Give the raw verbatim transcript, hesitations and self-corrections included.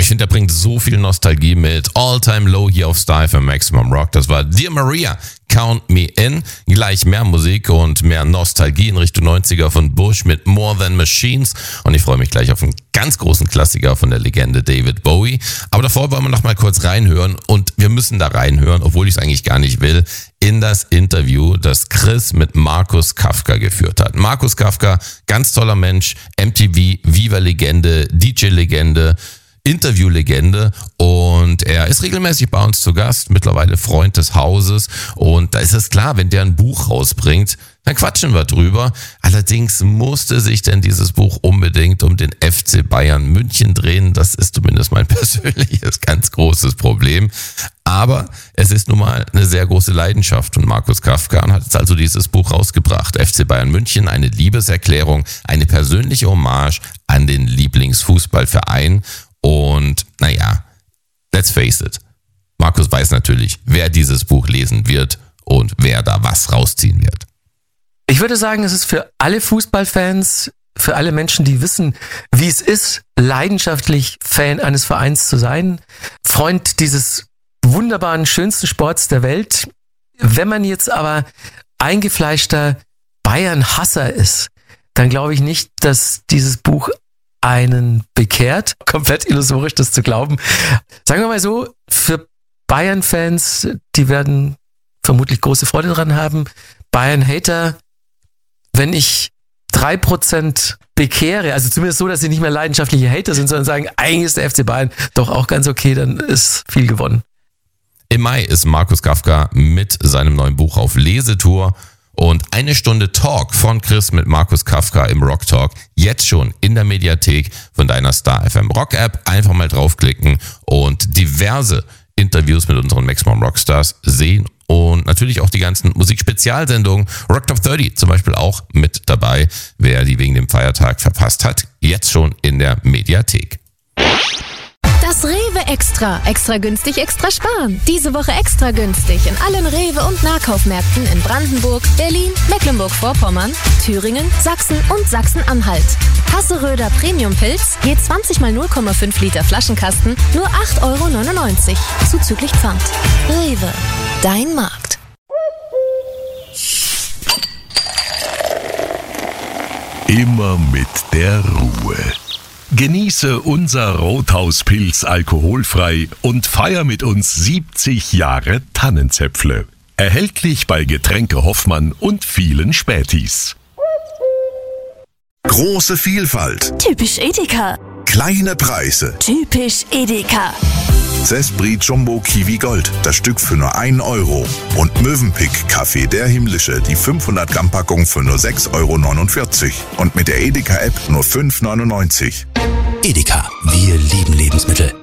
ich finde, der bringt so viel Nostalgie mit. All Time Low hier auf Star F M Maximum Rock. Das war Dear Maria, Count Me In. Gleich mehr Musik und mehr Nostalgie in Richtung neunziger von Bush mit More Than Machines. Und ich freue mich gleich auf einen ganz großen Klassiker von der Legende David Bowie. Aber davor wollen wir noch mal kurz reinhören. Und wir müssen da reinhören, obwohl ich es eigentlich gar nicht will, in das Interview, das Chris mit Markus Kafka geführt hat. Markus Kafka, ganz toller Mensch, M T V, Viva-Legende, D J-Legende, Interview-Legende, und er ist regelmäßig bei uns zu Gast, mittlerweile Freund des Hauses, und da ist es klar, wenn der ein Buch rausbringt, dann quatschen wir drüber. Allerdings musste sich denn dieses Buch unbedingt um den F C Bayern München drehen. Das ist zumindest mein persönliches ganz großes Problem. Aber es ist nun mal eine sehr große Leidenschaft von Markus Kafka und hat jetzt also dieses Buch rausgebracht. F C Bayern München, eine Liebeserklärung, eine persönliche Hommage an den Lieblingsfußballverein. Und naja, let's face it, Markus weiß natürlich, wer dieses Buch lesen wird und wer da was rausziehen wird. Ich würde sagen, es ist für alle Fußballfans, für alle Menschen, die wissen, wie es ist, leidenschaftlich Fan eines Vereins zu sein, Freund dieses wunderbaren, schönsten Sports der Welt. Wenn man jetzt aber eingefleischter Bayern-Hasser ist, dann glaube ich nicht, dass dieses Buch einen bekehrt. Komplett illusorisch, das zu glauben. Sagen wir mal so, für Bayern-Fans, die werden vermutlich große Freude dran haben. Bayern-Hater, wenn ich drei Prozent bekehre, also zumindest so, dass sie nicht mehr leidenschaftliche Hater sind, sondern sagen, eigentlich ist der F C Bayern doch auch ganz okay, dann ist viel gewonnen. Im Mai ist Markus Kafka mit seinem neuen Buch auf Lesetour. Und eine Stunde Talk von Chris mit Markus Kafka im Rock Talk jetzt schon in der Mediathek von deiner Star F M Rock App. Einfach mal draufklicken und diverse Interviews mit unseren Maximum Rockstars sehen und natürlich auch die ganzen Musikspezialsendungen. Rock Top dreißig zum Beispiel auch mit dabei. Wer die wegen dem Feiertag verpasst hat, jetzt schon in der Mediathek. Das Rewe Extra. Extra günstig, extra sparen. Diese Woche extra günstig in allen Rewe- und Nahkaufmärkten in Brandenburg, Berlin, Mecklenburg-Vorpommern, Thüringen, Sachsen und Sachsen-Anhalt. Hasseröder Premium-Pilz, je zwanzig mal null Komma fünf Liter Flaschenkasten, nur acht Euro neunundneunzig. Zuzüglich Pfand. Rewe. Dein Markt. Immer mit der Ruhe. Genieße unser Rothauspilz alkoholfrei und feier mit uns siebzig Jahre Tannenzäpfle. Erhältlich bei Getränke Hoffmann und vielen Spätis. Große Vielfalt. Typisch Edeka. Kleine Preise. Typisch Edeka. Zespri Jumbo Kiwi Gold, das Stück für nur einen Euro. Und Mövenpick Kaffee der Himmlische, die fünfhundert Gramm Packung für nur sechs Euro neunundvierzig. Und mit der Edeka App nur fünf Euro neunundneunzig. Edeka, wir lieben Lebensmittel.